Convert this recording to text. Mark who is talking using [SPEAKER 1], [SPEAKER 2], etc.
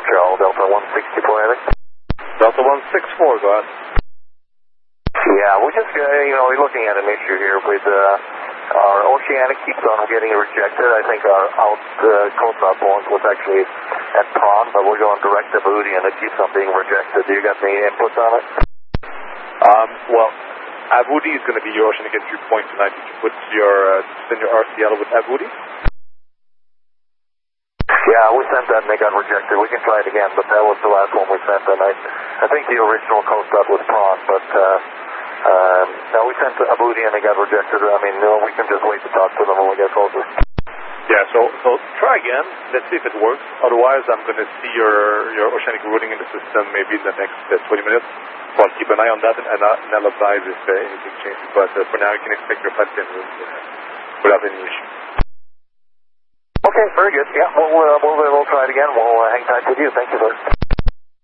[SPEAKER 1] Montreal, Delta 164, I think.
[SPEAKER 2] Delta 164, go ahead.
[SPEAKER 1] Yeah, we're just, we're looking at an issue here with our Oceanic keeps on getting rejected. I think our coast outbound was actually at Prawn, but we're going direct to Booty and it keeps on being rejected. Do you got any inputs on it?
[SPEAKER 2] Well, Aboudi is going to be your Oceanic entry point tonight. Did you put send your RCL with Aboudi?
[SPEAKER 1] Yeah, we sent that and they got rejected. We can try it again, but that was the last one we sent. And I think the original coast out was Prawn, but no, we sent to Aboudi and they got rejected. I mean, we can just wait to talk to them when we get closer.
[SPEAKER 2] Yeah, so try again. Let's see if it works. Otherwise, I'm going to see your Oceanic routing in the system maybe in the next 20 minutes. So I'll keep an eye on that and I'll advise if anything changes. But for now, you can expect your flight to without any issue.
[SPEAKER 1] Okay, very good. Yeah, we'll try it again. We'll hang tight with you. Thank you, sir.